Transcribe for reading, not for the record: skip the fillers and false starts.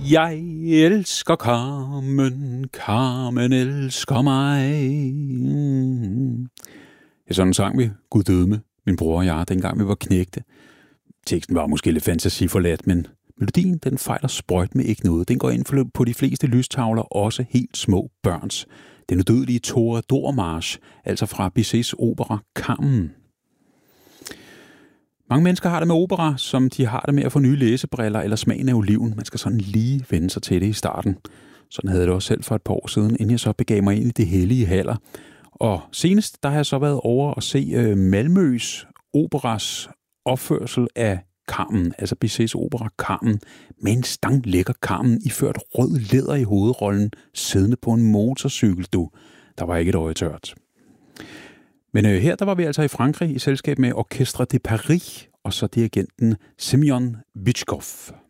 Jeg elsker Carmen, Carmen elsker mig. Ja, sådan sang vi Gud døde, min bror og jeg, dengang vi var knægte. Teksten var måske lidt fantasiforladt, men melodien, den fejler sprøjt med ikke noget. Den går ind på de fleste lystavler, også helt små børns. Den udødelige Toreador-march, altså fra Bizets opera Carmen. Mange mennesker har det med opera, som de har det med at få nye læsebriller eller smagen af oliven. Man skal sådan lige vende sig til det i starten. Sådan havde jeg det også selv for et par år siden, inden jeg så begav mig ind i det hellige haller. Og senest, der har jeg så været over og se Malmøs operas opførsel af Carmen, altså Bizets opera Carmen, med en stang lækker Carmen iført rød læder i hovedrollen, siddende på en motorcykel, du. Der var ikke et øje tørt. Men her der var vi altså i Frankrig i selskab med Orchestre de Paris og så dirigenten Semyon Bychkov.